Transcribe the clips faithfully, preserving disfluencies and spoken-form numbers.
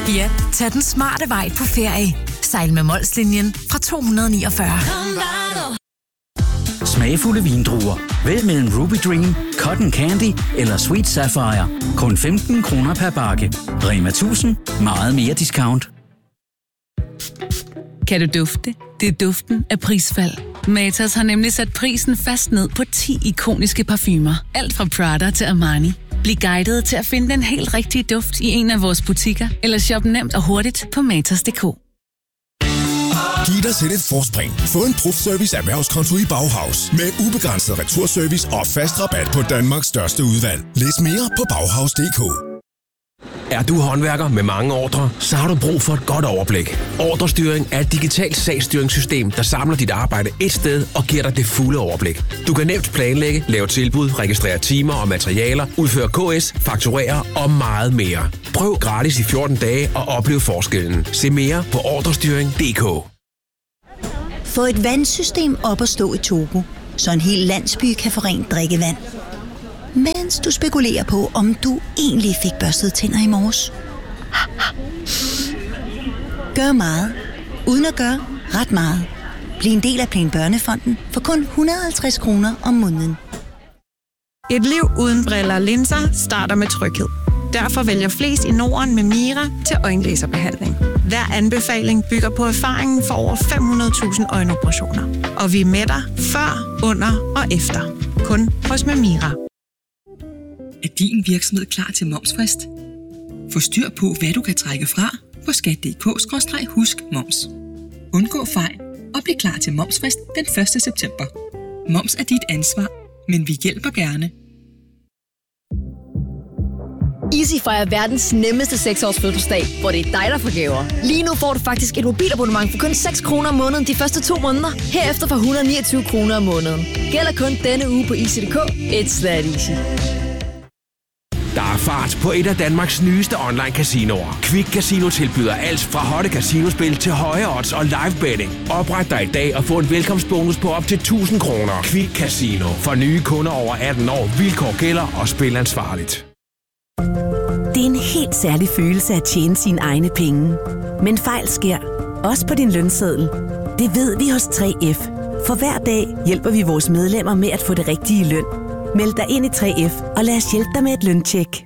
Ja, tag den smarte vej på ferie. Sejl med Molslinjen fra to hundrede og niogfyrre. Smagfulde vindruer. Vælg mellem Ruby Dream, Cotton Candy eller Sweet Sapphire. Kun femten kroner per bakke. Rema tusind. Meget mere discount. Kan du dufte? Det er duften af prisfald. Matas har nemlig sat prisen fast ned på ti ikoniske parfumer. Alt fra Prada til Armani. Bliv guidet til at finde den helt rigtige duft i en af vores butikker, eller shop nemt og hurtigt på matas punktum d k. Giv dig selv et forspring. Få en Prof-service erhvervskonto i Bauhaus. Med ubegrænset returservice og fast rabat på Danmarks største udvalg. Læs mere på bauhaus punktum d k. Er du håndværker med mange ordrer, så har du brug for et godt overblik. Ordrestyring er et digitalt sagsstyringssystem, der samler dit arbejde et sted og giver dig det fulde overblik. Du kan nemt planlægge, lave tilbud, registrere timer og materialer, udføre K S, fakturere og meget mere. Prøv gratis i fjorten dage og oplev forskellen. Se mere på ordrestyring punktum d k. Få et vandsystem op at stå i Togo, så en hel landsby kan få rent drikkevand. Mens du spekulerer på, om du egentlig fik børstet tænder i morges. Gør meget, uden at gøre ret meget. Bliv en del af Plan Børnefonden for kun et hundrede og halvtreds kroner om måneden. Et liv uden briller og linser starter med tryghed. Derfor vælger flest i Norden med Mira til øjenlaserbehandling. Hver anbefaling bygger på erfaringen for over fem hundrede tusind øjenoperationer. Og vi er med dig før, under og efter. Kun hos Mira. Er din virksomhed klar til momsfrist? Få styr på, hvad du kan trække fra på skat punktum d k skråstreg husk moms. Undgå fejl og bliv klar til momsfrist den første september. Moms er dit ansvar, men vi hjælper gerne. Easy fejrer verdens nemmeste seks års fødselsdag, hvor det er dig, der får gaver. Lige nu får du faktisk et mobilabonnement for kun seks kroner om måneden de første to måneder. Herefter for et hundrede og niogtyve kroner om måneden. Gælder kun denne uge på easy punktum d k. It's that easy. Der er fart på et af Danmarks nyeste online casinoer. Quick Casino tilbyder alt fra hotte casinospil til høje odds og live betting. Opret dig i dag og få en velkomstbonus på op til tusind kroner. Quick Casino. For nye kunder over atten år. Vilkår gælder og spil ansvarligt. Det er en helt særlig følelse at tjene sine egne penge. Men fejl sker. Også på din lønseddel. Det ved vi hos tre F. For hver dag hjælper vi vores medlemmer med at få det rigtige løn. Meld dig ind i tre F, og lad os hjælpe dig med et løntjek.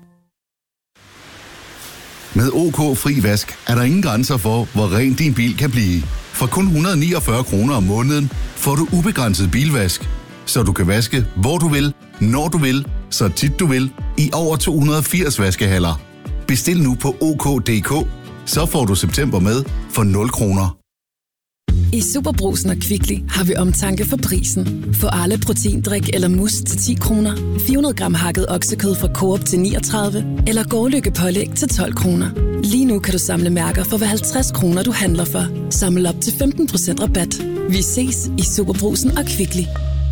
Med OK Fri Vask er der ingen grænser for, hvor ren din bil kan blive. For kun et hundrede og niogfyrre kroner om måneden får du ubegrænset bilvask. Så du kan vaske, hvor du vil, når du vil, så tit du vil, i over to hundrede og firs vaskehaller. Bestil nu på OK punktum d k, så får du september med for nul kroner. I Superbrugsen og Kvickly har vi omtanke for prisen. Få alle proteindrik eller mus til ti kroner, fire hundrede gram hakket oksekød fra Coop til niogtredive, eller Gårdlykke pålæg til tolv kroner. Lige nu kan du samle mærker for hver halvtreds kroner, du handler for. Samle op til femten procent rabat. Vi ses i Superbrugsen og Kvickly.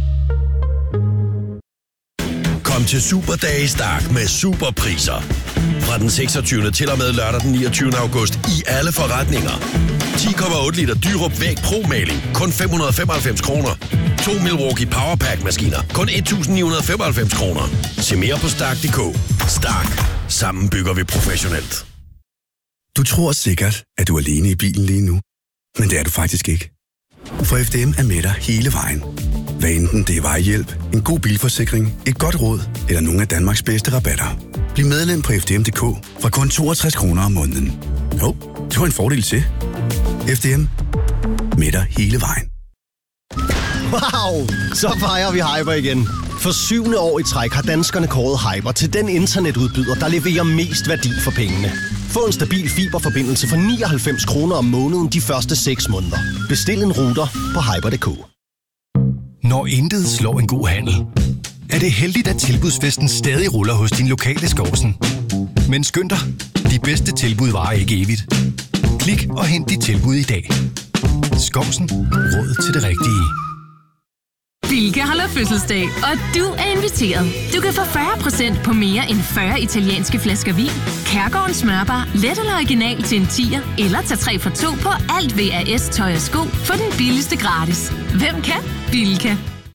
Kom til Superdag i Stark med superpriser. Fra den seksogtyvende til og med lørdag den niogtyvende august i alle forretninger. ti komma otte liter Dyrup Væg Pro-maling, kun fem hundrede og femoghalvfems kroner. To Milwaukee Powerpack-maskiner, kun et tusind ni hundrede og femoghalvfems kroner. Se mere på Stark punktum d k. Stark. Sammen bygger vi professionelt. Du tror sikkert, at du er alene i bilen lige nu. Men det er du faktisk ikke. For F D M er med dig hele vejen. Hvad enten det er vejhjælp, en god bilforsikring, et godt råd eller nogle af Danmarks bedste rabatter. Bliv medlem på F D M punktum d k fra kun toogtres kroner om måneden. Jo, det var en fordel til. F D M. Med dig hele vejen. Wow! Så fejrer vi Hyper igen. For syvende år i træk har danskerne kåret Hyper til den internetudbyder, der leverer mest værdi for pengene. Få en stabil fiberforbindelse for nioghalvfems kroner om måneden de første seks måneder. Bestil en router på hyper punktum d k. Når intet slår en god handel, er det heldigt, at tilbudsfesten stadig ruller hos din lokale Skovsen. Men skynd dig, de bedste tilbud varer ikke evigt. Klik og hent dit tilbud i dag. Skovsen. Råd til det rigtige. Bilka holder fødselsdag, og du er inviteret. Du kan få fyrre procent på mere end fyrre italienske flasker vin, Kærgårdens smørbar, let eller original til en tier, eller tag tre for to på alt V A S tøj og sko for den billigste gratis. Hvem kan? Bilka.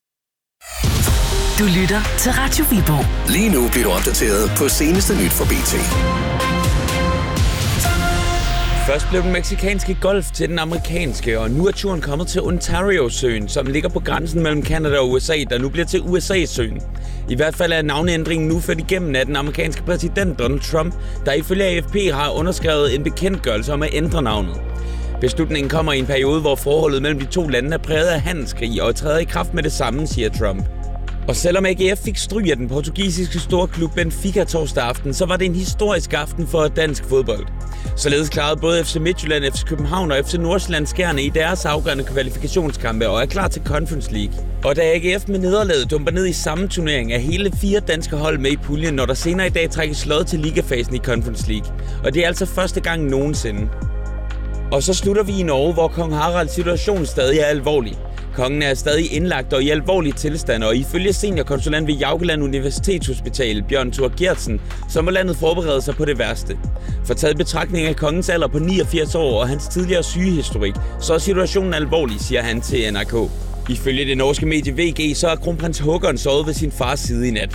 Du lytter til Radio Viborg. Lige nu bliver du opdateret på seneste nyt fra B T. Først blev den mexikanske golf til den amerikanske, og nu er turen kommet til Ontario-søen, som ligger på grænsen mellem Canada og U S A, der nu bliver til U S A-søen. I hvert fald er navneændringen nu ført igennem af den amerikanske præsident Donald Trump, der ifølge A F P har underskrevet en bekendtgørelse om at ændre navnet. Beslutningen kommer i en periode, hvor forholdet mellem de to lande er præget af handelskrig og træder i kraft med det samme, siger Trump. Og selvom A G F fik stryg af den portugisiske storklub Benfica torsdag aften, så var det en historisk aften for dansk fodbold. Således klarede både F C Midtjylland, F C København og F C Nordsjælland skærene i deres afgørende kvalifikationskampe og er klar til Conference League. Og da A G F med nederlaget dumper ned i samme turnering, er hele fire danske hold med i puljen, når der senere i dag trækkes lod til ligafasen i Conference League. Og det er altså første gang nogensinde. Og så slutter vi i Norge, hvor kong Haralds situation stadig er alvorlig. Kongen er stadig indlagt og i alvorlig tilstand, og ifølge seniorkonsulent ved Jaukeland Universitetshospital, Bjørn Thor Gertsen, så må landet forberede sig på det værste. For taget betragtning af kongens alder på niogfirs år og hans tidligere sygehistorik, så er situationen alvorlig, siger han til N R K. Ifølge det norske medie V G, så er kronprins Håkon sovet ved sin fars side i nat.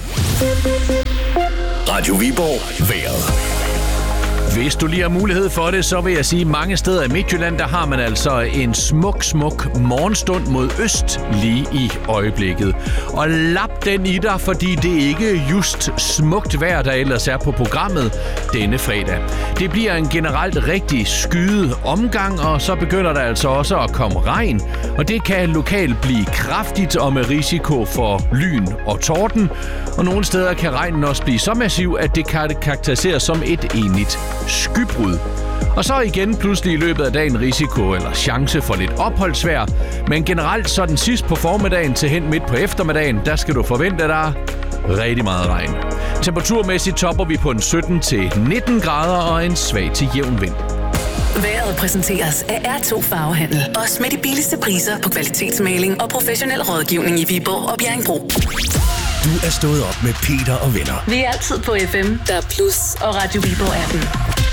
Radio Viborg. Vejret. Hvis du lige har mulighed for det, så vil jeg sige, at mange steder i Midtjylland, der har man altså en smuk, smuk morgenstund mod øst lige i øjeblikket. Og lap den i dig, fordi det ikke just smukt vejr, der ellers er på programmet denne fredag. Det bliver en generelt rigtig skyet omgang, og så begynder der altså også at komme regn. Og det kan lokalt blive kraftigt og med risiko for lyn og torden. Og nogle steder kan regnen også blive så massiv, at det kan karakteriseres som et enigt skybrud. Og så igen pludselig i løbet af dagen risiko eller chance for lidt opholdsvejr. Men generelt så den sidst på formiddagen til hen midt på eftermiddagen, der skal du forvente dig rigtig meget regn. Temperaturmæssigt topper vi på en sytten til nitten grader og en svag til jævn vind. Vejret præsenteres af R to Farvehandel. Også med de billigste priser på kvalitetsmaling og professionel rådgivning i Viborg og Bjerringbro. Du er stået op med Peter og venner. Vi er altid på F M, der er Plus og Radio Viborg appen.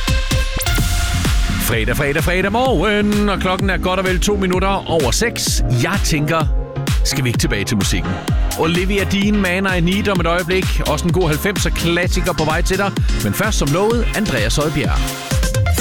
Fredag, fredag, fredag morgen, og klokken er godt og vel to minutter over seks. Jeg tænker, skal vi ikke tilbage til musikken? Olivia Dean, Man I Need om et øjeblik. Også en god halvfemser klassiker på vej til dig. Men først som lovet, Andreas Odbjerg.